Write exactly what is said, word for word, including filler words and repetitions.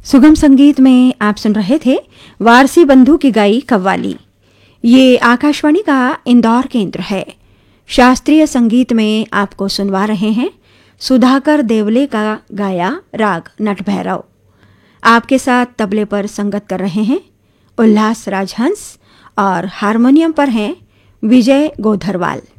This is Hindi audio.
सुगम संगीत में आप सुन रहे थे वारसी बंधु की गाई कव्वाली। ये आकाशवाणी का इंदौर केंद्र है। शास्त्रीय संगीत में आपको सुनवा रहे हैं सुधाकर देवले का गाया राग नटभैरव। आपके साथ तबले पर संगत कर रहे हैं उल्लास राजहंस और हारमोनियम पर हैं विजय गोधरवाल।